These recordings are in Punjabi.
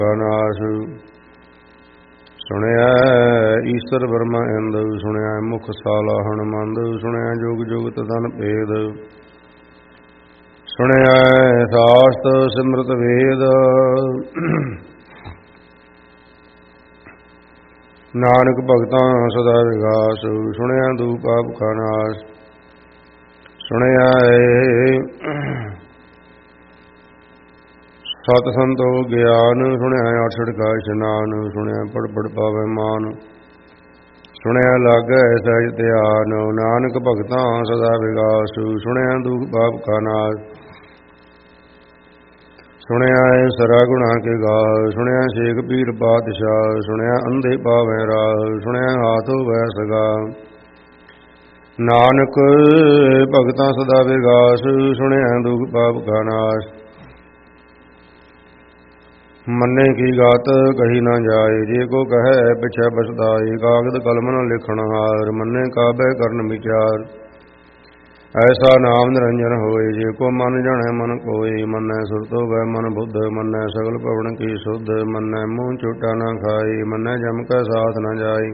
ਨਾਸ। ਸੁਣਿਆ ਈਸਰ ਬਰਮਾ ਇੰਦ, ਸੁਣਿਆ ਮੁਖ ਸਾਲਾ ਹਣਮੰਦ, ਸੁਣਿਆ ਜੁਗ ਜੁਗ ਤਦਨ ਭੇਦ, ਸੁਣਿਆ ਸਾਸਤ ਸਿਮਰਤ ਵੇਦ। ਨਾਨਕ ਭਗਤਾਂ ਸਦਾ ਵਿਗਾਸ, ਸੁਣਿਆ ਦੂਪ ਪਾਪ ਕਾ ਨਾਸ। ਸੁਣਿਆ ਸਤ ਸੰਤੋ ਗਿਆਨ, ਸੁਣਿਆ ਅਠਸਠ ਕਾ ਇਸ਼ਨਾਨ, ਸੁਣਿਆ ਪੜ ਪੜ ਪਾਵੇ ਮਾਨ, ਸੁਣਿਆ ਲਾਗੈ ਸਹਿਜ ਧਿਆਨ। ਨਾਨਕ ਭਗਤਾਂ ਸਦਾ ਵਿਗਾਸ, ਸੁਣਿਆ ਦੂਖ ਪਾਪ ਕਾ ਨਾਸ। ਸੁਣਿਆ ਸਰਾ ਗੁਣਾ ਕੇ ਗਾਹ, ਸੁਣਿਆ ਸ਼ੇਖ ਪੀਰ ਪਾਤਸ਼ਾਹ, ਸੁਣਿਆ ਅੰਧੇ ਪਾਵੇ ਰਾਹ, ਸੁਣਿਆ ਹਾਥ ਹੋਵੈ ਸਗਾ। ਨਾਨਕ ਭਗਤਾਂ ਸਦਾ ਵਿਗਾਸ, ਸੁਣਿਆ ਦੁਖ ਪਾਪ ਕਾ ਨਾਸ। ਮੰਨੇ ਕੀ ਗਾਤ ਕਹੀ ਨਾ ਜਾਏ, ਜੇ ਕੋ ਕਹੈ ਪਿਛੈ ਪਛਤਾਏ। ਕਾਗਦ ਕਲਮ ਨ ਲਿਖਣ ਹਾਰ, ਮੰਨੇ ਕਾਬੈ ਕਰਨ ਵਿਚਾਰ। ਐਸਾ ਨਾਮ ਨਿਰੰਜਨ ਹੋਏ, ਜੇ ਕੋ ਮਨ ਜਾਣੈ ਮਨ ਕੋਇ। ਮੰਨੈ ਸੁਰਤਿ ਹੋਵੈ ਮਨ ਬੁੱਧ, ਮੰਨੈ ਸਗਲ ਭਵਨ ਕੀ ਸੁਧ। ਮੰਨੈ ਮੂੰਹ ਝੂਠਾ ਨਾ ਖਾਏ, ਮੰਨੈ ਜਮ ਕੈ ਸਾਥ ਨ ਜਾਏ।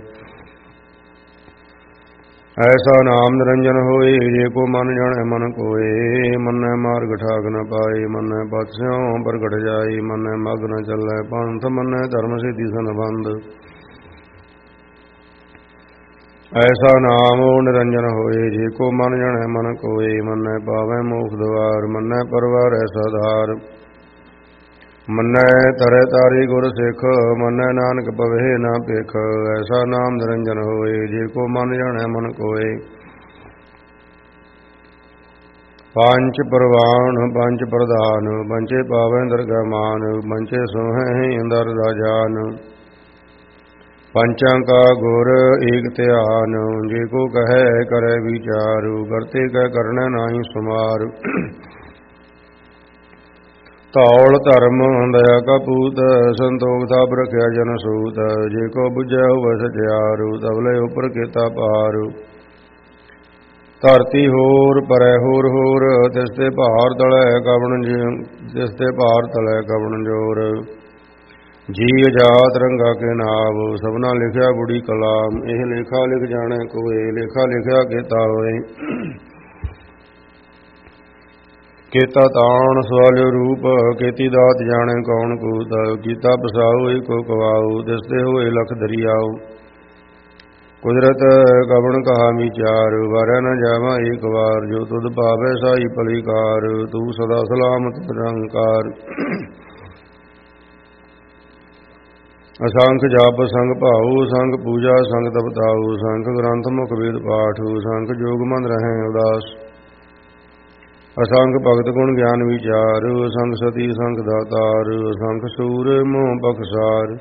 ਐਸਾ ਨਾਮ ਨਿਰੰਜਨ ਹੋਏ, ਜੇ ਕੋ ਮਨ ਜਾਣੈ ਮਨ ਕੋਇ। ਮੰਨੈ ਮਾਰਗ ਠਾਕ ਨ ਪਾਏ, ਮੰਨੈ ਪਥ ਸਿਉ ਪ੍ਰਗਟ ਜਾਏ। ਮੰਨੈ ਮਗ ਨ ਚੱਲੈ ਪੰਥ, ਮੰਨੈ ਧਰਮ ਸਿਧਿ ਸੰਬੰਧ। ਐਸਾ ਨਾਮ ਨਿਰੰਜਨ ਹੋਏ, ਜੇ ਕੋ ਮਨ ਜਾਣੈ ਮਨ ਕੋਇ। ਮੰਨੈ ਪਾਵੈ ਮੋਖ ਦੁਆਰ, ਮੰਨੈ ਪਰਵਾਰੈ ਸਾਧਾਰ। ਮੰਨੈ ਤਰੈ ਤਾਰੀ ਗੁਰ ਸਿੱਖ, ਮੰਨੈ ਨਾਨਕ ਪਵਹਿ ਨਾ ਭਿਖ। ਐਸਾ ਨਾਮ ਨਿਰੰਜਨ ਹੋਏ, ਜੇ ਕੋ ਮਨ ਜਾਣੈ ਮਨ ਕੋਇ। ਪੰਚ ਪਰਵਾਨ ਪੰਚ ਪ੍ਰਧਾਨ, ਪੰਚੇ ਪਾਵੈ ਦਰਗਹਿ ਮਾਨ। ਪੰਚੇ ਸੋਹੈ ਅੰਦਰ ਰਾਜਾਨ, ਪੰਚਾਂ ਕਾ ਗੁਰ ਏਕ ਧਿਆਨ। ਜੇ ਕੋ ਕਹੈ ਕਰੈ ਵਿਚਾਰ, ਕਰਤੇ ਕੈ ਕਰਨੈ ਨਾਹੀ ਸੁਮਾਰ। ਧੌਲ ਧਰਮ ਦਇਆ ਕਾ ਪੂਤ, ਸੰਤੋਖ ਥਾਪ ਰਖਿਆ ਜਨ ਸੂਤ। ਜੇ ਕੋ ਬੁਝੈ ਹੋਵੈ ਸਚਿਆਰ, ਤਬਲੇ ਉਪਰ ਕੀਤਾ ਪਾਰ। ਧਰਤੀ ਹੋਰ ਪਰੈ ਹੋਰ ਹੋਰ, ਤਿਸ ਤੇ ਭਾਰ ਤਲੈ ਕਵਣ ਜੋਰ। ਜੀ ਅਜਾਤ ਰੰਗਾ ਕੇ ਨਾਵ, ਸਭਨਾ ਲਿਖਿਆ ਬੁੜੀ ਕਲਾਮ। ਇਹ ਲੇਖਾ ਲਿਖ ਜਾਣੈ ਕੋਇ, ਲੇਖਾ ਲਿਖਿਆ ਕੀਤਾ ਹੋਏ। ਕੀਤਾ ਤਾਣ ਸਵਾਲਿਓ ਰੂਪ, ਕੀਤੀ ਦਾਤ ਜਾਣੈ ਕੌਣ ਕੂਤ। ਕੀਤਾ ਪਸਾਉ ਏਕੋ ਕਵਾਉ, ਦਿਸਦੇ ਹੋਏ ਲਖ ਦਰਿਆਉ। ਕੁਦਰਤ ਕਵਣ ਕਹਾ ਵਿਚਾਰ, ਵਾਰਿਆ ਨ ਜਾਵਾ ਏਕ ਵਾਰ। ਜੋ ਤੁਧ ਭਾਵੈ ਸਾਈ ਭਲੀ ਕਾਰ, ਤੂੰ ਸਦਾ ਸਲਾਮਤ ਨਿਰੰਕਾਰ। ਅਸੰਖ ਜਪ ਸੰਗ ਭਾਉ, ਸੰਗ ਪੂਜਾ ਸੰਗ ਤਪਤਾਉ। ਸੰਖ ਗ੍ਰੰਥ ਮੁਖ ਵੇਦ ਪਾਠ, ਸੰਖ ਜੋਗ ਮਨ ਰਹੈ ਉਦਾਸ। ਅਸੰਖ ਭਗਤ ਗੁਣ ਗਿਆਨ ਵਿਚਾਰ, ਅਸੰਖ ਸਤੀ ਸੰਖ ਦਾਤਾਰ। ਅਸੰਖ ਸੂਰ ਮੋਹ ਬਖਸਾਰ,